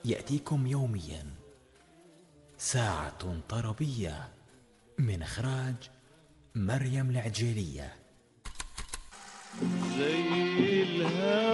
يأتيكم يوميا ساعة طربية من إخراج مريم العجيلية. زي الهوى